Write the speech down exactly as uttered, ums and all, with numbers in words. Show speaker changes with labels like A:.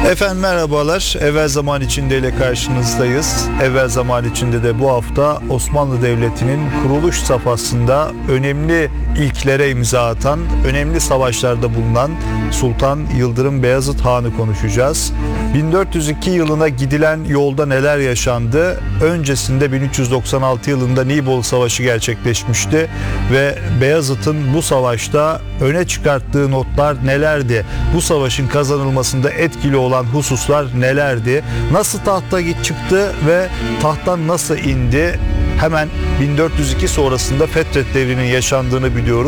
A: Efendim merhabalar. Evvel Zaman İçinde ile karşınızdayız. Evvel Zaman İçinde de bu hafta Osmanlı Devleti'nin kuruluş safhasında önemli ilklere imza atan, önemli savaşlarda bulunan Sultan Yıldırım Beyazıt Han'ı konuşacağız. bin dört yüz iki yılına gidilen yolda neler yaşandı? Öncesinde bin üç yüz doksan altı yılında Nibolu Savaşı gerçekleşmişti ve Beyazıt'ın bu savaşta öne çıkarttığı notlar nelerdi? Bu savaşın kazanılmasında etkili olan hususlar nelerdi? Nasıl tahta çıktı ve tahttan nasıl indi? Hemen bin dört yüz iki sonrasında Fetret devrinin yaşandığını biliyoruz.